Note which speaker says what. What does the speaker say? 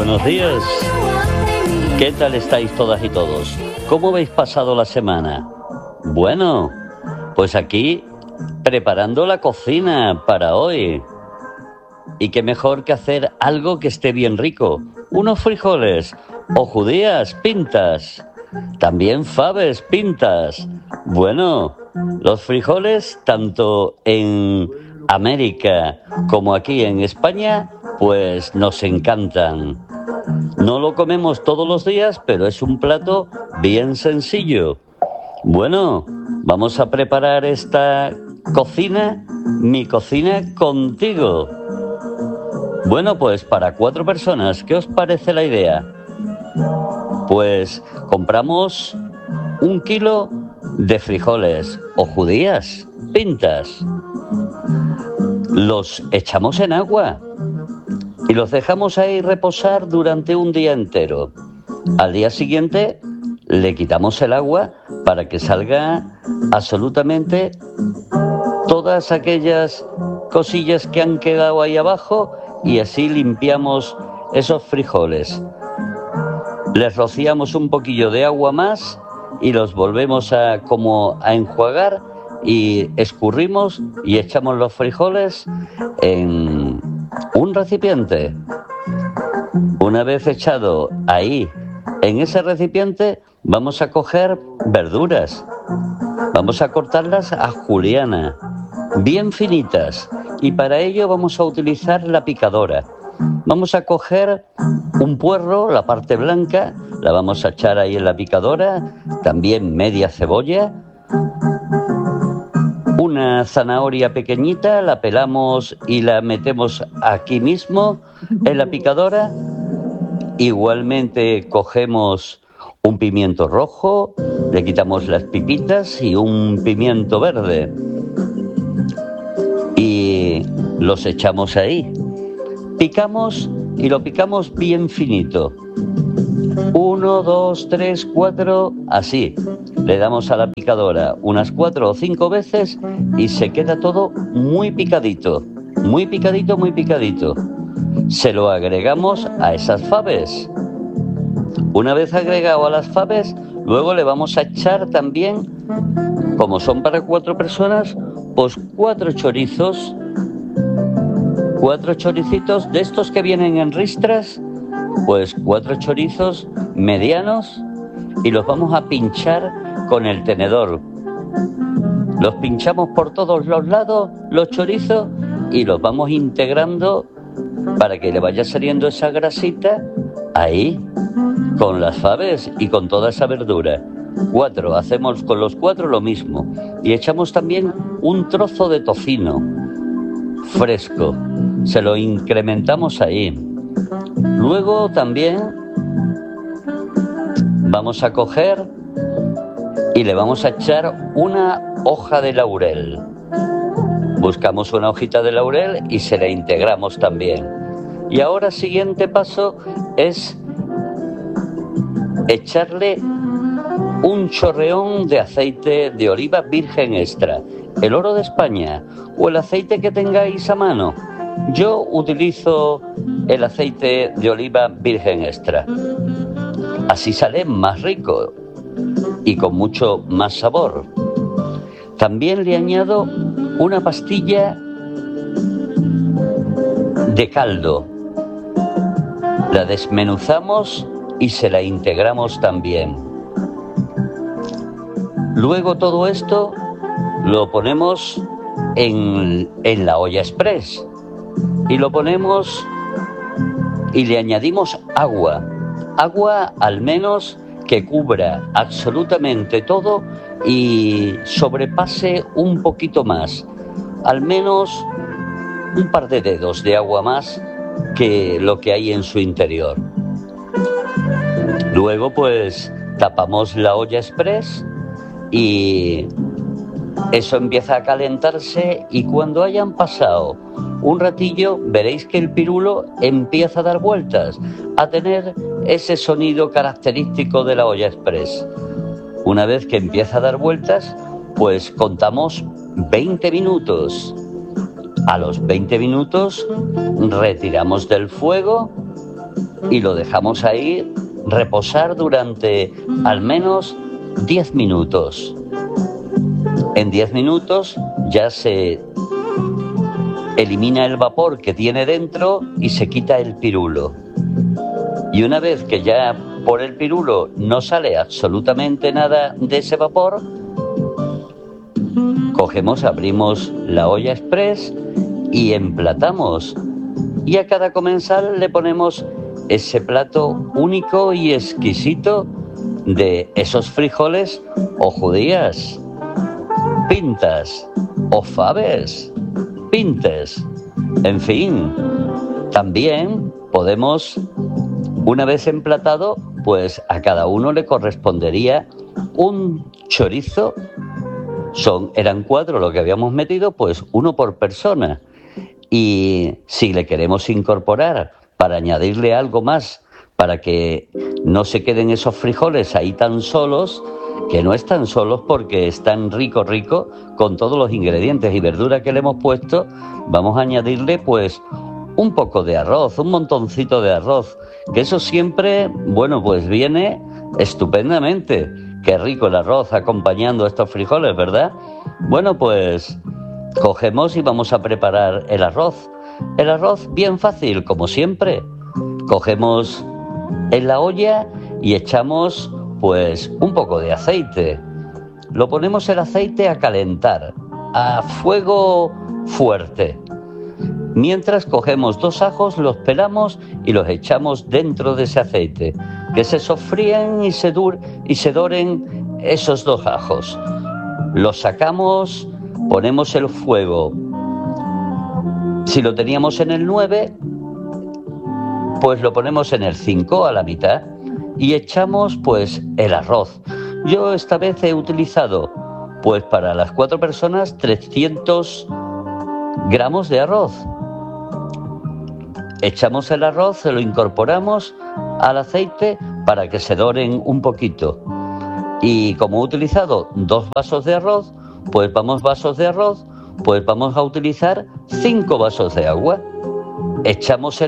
Speaker 1: buenos días. ¿Qué tal estáis todas y todos? ¿Cómo habéis pasado la semana? Bueno, pues aquí preparando la cocina para hoy. Y qué mejor que hacer algo que esté bien rico. Unos frijoles o judías pintas. También faves pintas. Bueno, los frijoles tanto en América como aquí en España pues nos encantan. No lo comemos todos los días, pero es un plato bien sencillo. Bueno, vamos a preparar esta cocina, mi cocina contigo. Bueno, pues para 4 personas, ¿qué os parece la idea? Pues compramos 1 kilo de frijoles o judías pintas. Los echamos en agua y los dejamos ahí reposar durante un día entero. Al día siguiente le quitamos el agua para que salga absolutamente todas aquellas cosillas que han quedado ahí abajo y así limpiamos esos frijoles. Les rociamos un poquillo de agua más y los volvemos a enjuagar y escurrimos y echamos los frijoles en un recipiente. Una vez echado ahí, en ese recipiente, vamos a coger verduras. Vamos a cortarlas a juliana, bien finitas. Y para ello vamos a utilizar la picadora. Vamos a coger un puerro, la parte blanca, la vamos a echar ahí en la picadora. También media cebolla. Una zanahoria pequeñita, la pelamos y la metemos aquí mismo en la picadora. Igualmente cogemos un pimiento rojo, le quitamos las pipitas y un pimiento verde. Y los echamos ahí. Picamos y lo picamos bien finito. 1, 2, 3, 4, así. Le damos a la picadora unas 4 o 5 veces y se queda todo muy picadito. Muy picadito, muy picadito. Se lo agregamos a esas faves. Una vez agregado a las faves, luego le vamos a echar también, como son para 4 personas, pues 4 chorizos. 4 choricitos de estos que vienen en ristras, pues 4 chorizos medianos y los vamos a pinchar con el tenedor. Los pinchamos por todos los lados, los chorizos, y los vamos integrando para que le vaya saliendo esa grasita ahí, con las faves y con toda esa verdura. 4, hacemos con los 4 lo mismo. Y echamos también un trozo de tocino fresco. Se lo incrementamos ahí. Luego también vamos a coger y le vamos a echar una hoja de laurel. Buscamos una hojita de laurel y se la integramos también. Y ahora siguiente paso es echarle un chorreón de aceite de oliva virgen extra, el oro de España o el aceite que tengáis a mano. Yo utilizo el aceite de oliva virgen extra. Así sale más rico y con mucho más sabor. También le añado una pastilla de caldo. La desmenuzamos y se la integramos también. Luego todo esto lo ponemos en la olla express y lo ponemos y le añadimos agua al menos que cubra absolutamente todo y sobrepase un poquito más, al menos un par de dedos de agua más que lo que hay en su interior. Luego pues tapamos la olla express y eso empieza a calentarse y cuando hayan pasado un ratillo veréis que el pirulo empieza a dar vueltas, a tener ese sonido característico de la olla express. Una vez que empieza a dar vueltas, pues contamos 20 minutos. A los 20 minutos retiramos del fuego y lo dejamos ahí reposar durante al menos 10 minutos. En 10 minutos ya se elimina el vapor que tiene dentro y se quita el pirulo. Y una vez que ya por el pirulo no sale absolutamente nada de ese vapor, cogemos, abrimos la olla express y emplatamos. Y a cada comensal le ponemos ese plato único y exquisito de esos frijoles o judías, pintas o faves, pintes. En fin, también podemos, una vez emplatado, pues a cada uno le correspondería un chorizo. Eran 4 lo que habíamos metido, pues 1 por persona. Y si le queremos incorporar para añadirle algo más, para que no se queden esos frijoles ahí tan solos, que no están solos porque están rico con todos los ingredientes y verduras que le hemos puesto, vamos a añadirle pues un poco de arroz, un montoncito de arroz, que eso siempre, bueno, pues viene estupendamente. Qué rico el arroz acompañando estos frijoles, ¿verdad? Bueno, pues cogemos y vamos a preparar el arroz. El arroz bien fácil, como siempre. Cogemos en la olla y echamos pues un poco de aceite. Lo ponemos el aceite a calentar, a fuego fuerte. Mientras cogemos 2 ajos, los pelamos y los echamos dentro de ese aceite. Que se sofríen y se doren esos 2 ajos. Los sacamos, ponemos el fuego. Si lo teníamos en el 9, pues lo ponemos en el 5 a la mitad y echamos pues el arroz. Yo esta vez he utilizado pues para las 4 personas 300 gramos de arroz. Echamos el arroz, se lo incorporamos al aceite para que se doren un poquito. Y como he utilizado 2 vasos de arroz, pues vamos a utilizar 5 vasos de agua. Echamos el